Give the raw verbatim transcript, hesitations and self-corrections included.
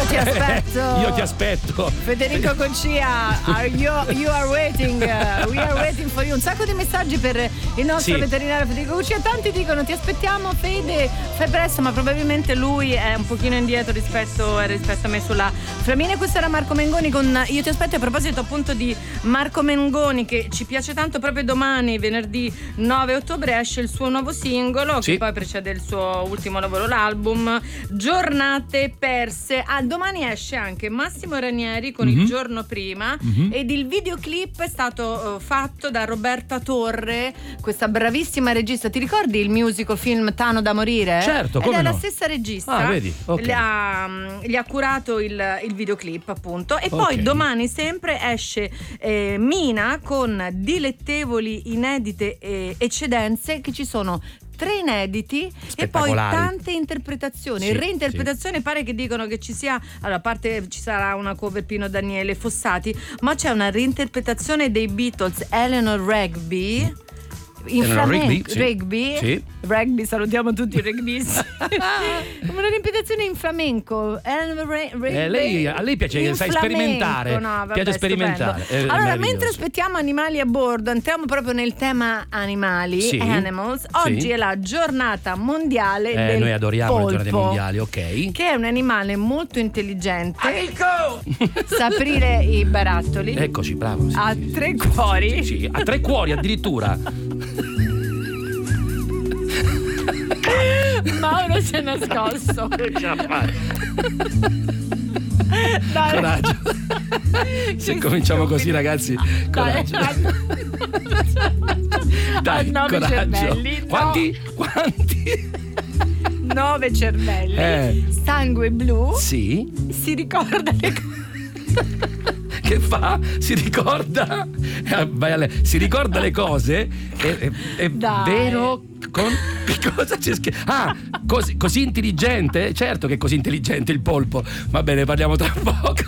ti aspetto. Io ti aspetto. Federico Concia, are you, you are waiting, uh, we are waiting for you. Un sacco di messaggi per il nostro sì. veterinario Federico Concia. Tanti dicono ti aspettiamo Fede, fai presto, ma probabilmente lui è un pochino indietro rispetto, rispetto a me sulla Flamine. Questo era Marco Mengoni con Io ti aspetto. A proposito appunto di Marco Mengoni, che ci piace tanto, proprio domani, venerdì nove ottobre, esce il suo nuovo singolo, sì. che poi precede il suo ultimo lavoro, l'album Giornate perse. Ah, domani esce anche Massimo Ranieri con mm-hmm. Il giorno prima, mm-hmm. ed il videoclip è stato uh, fatto da Roberta Torre, questa bravissima regista. Ti ricordi il musical film Tano da morire? Certo, come Ed è no. la stessa regista. Ah, vedi? Okay. Gli ha, gli ha curato il, il videoclip, appunto. E poi okay. domani sempre esce eh, Mina con dilettevoli inedite eh, eccedenze, che ci sono tre inediti e poi tante interpretazioni, sì, reinterpretazioni, sì. Pare che dicono che ci sia, allora, a parte ci sarà una cover Pino Daniele Fossati, ma c'è una reinterpretazione dei Beatles, Eleanor Rigby in flamenco, Rigby, sì. Rigby, sì. Rugby, salutiamo tutti i rugbyist. Una ripetizione in flamenco. Eh, lei, a lei piace, sai sperimentare. No, vabbè, piace sperimentare. Eh, allora, mentre aspettiamo animali a bordo, entriamo proprio nel tema animali, sì. Animals. Oggi sì. è la giornata mondiale eh, del noi adoriamo polpo, le giornate mondiali, ok. che è un animale molto intelligente. Amico! Sa aprire i barattoli. Eccoci, bravo. Sì, ha sì, tre sì, cuori. Sì, sì, ha tre cuori addirittura. Mauro si è nascosto. Che ce la fai? Dai. Coraggio. Se cominciamo così, ragazzi, coraggio. Dai, nove coraggio. cervelli. Quanti? No. Quanti? Nove cervelli. Eh. Sangue blu. Sì. Si ricorda le cose. Che fa? Si ricorda? Vai alle, si ricorda le cose? È, è, è vero? Con che cosa c'è scritto? Ah, così, così intelligente? Certo che è così intelligente il polpo. Va bene, parliamo tra poco.